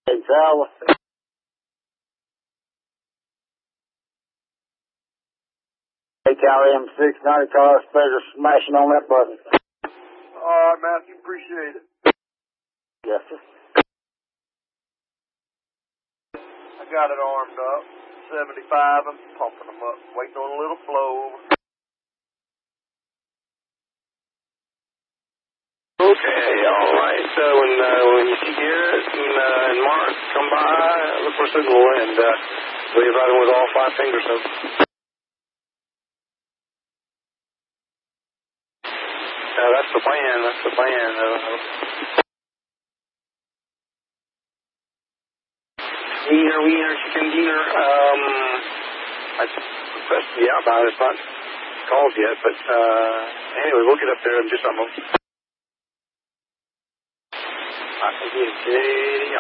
Hey, Cal. Hey, Cal, M690 car, pleasure smashing on that button. All right, Matthew, appreciate it. Yes, sir. I got it armed up. 75, I'm pumping them up, waiting on a little flow. Okay, all right. So when you see Garrett and Mark come by, look for a signal and wave at him with all 5 fingers up. That's the plan. That's the plan. Wiener, chicken dinner. I requested the outbound. It's not called yet, but anyway, we'll get up there and do something. I think it's